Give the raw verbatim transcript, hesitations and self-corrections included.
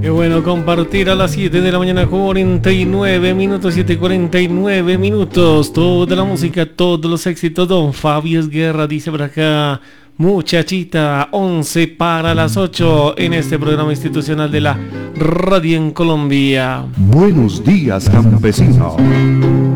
Qué bueno compartir a las siete de la mañana, cuarenta y nueve minutos, siete y cuarenta y nueve minutos. Toda la música, todos los éxitos. Don Fabio Guerra dice por acá, muchachita, once para las ocho en este programa institucional de la radio en Colombia. Buenos días, campesino.